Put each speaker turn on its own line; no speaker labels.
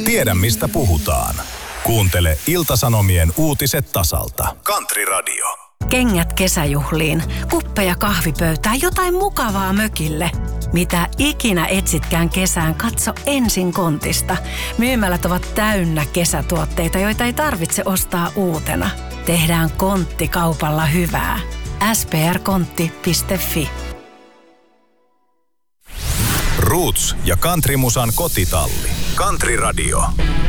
Tiedä mistä puhutaan. Kuuntele Ilta-Sanomien uutiset tasalta. Country Radio.
Kengät kesäjuhliin, kuppeja kahvipöytään, jotain mukavaa mökille. Mitä ikinä etsitkään kesään, katso ensin Kontista. Myymälät ovat täynnä kesätuotteita, joita ei tarvitse ostaa uutena. Tehdään Kontti-kaupalla hyvää. sprkontti.fi.
Roots ja countrymusan kotitalli. Country Radio.